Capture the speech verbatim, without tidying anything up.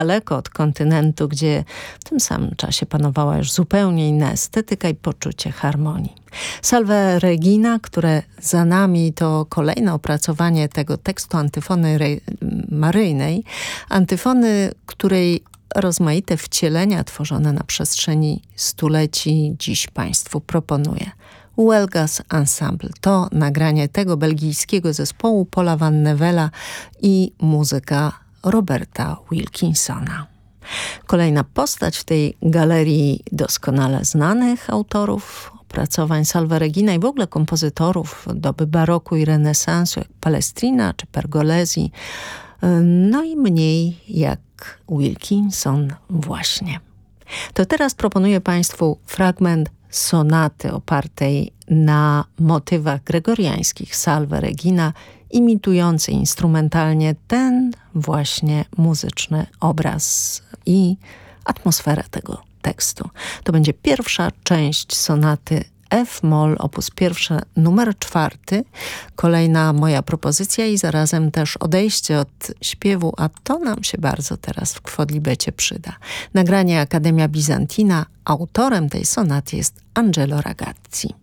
daleko od kontynentu, gdzie w tym samym czasie panowała już zupełnie inna estetyka i poczucie harmonii. Salve Regina, które za nami, to kolejne opracowanie tego tekstu antyfony maryjnej, antyfony, której rozmaite wcielenia tworzone na przestrzeni stuleci dziś Państwu proponuję. Huelgas Ensemble to nagranie tego belgijskiego zespołu Paula van Nevela i muzyka Roberta Wilkinsona. Kolejna postać w tej galerii doskonale znanych autorów opracowań Salve Regina i w ogóle kompozytorów doby baroku i renesansu, jak Palestrina czy Pergolesi, no i mniej jak Wilkinson właśnie. To teraz proponuję Państwu fragment sonaty opartej na motywach gregoriańskich Salve Regina, imitujący instrumentalnie ten właśnie muzyczny obraz i atmosferę tego tekstu. To będzie pierwsza część sonaty F-moll, opus pierwszy, numer czwarty. Kolejna moja propozycja i zarazem też odejście od śpiewu, a to nam się bardzo teraz w Quodlibecie przyda. Nagranie Akademia Bizantina. Autorem tej sonaty jest Angelo Ragazzi.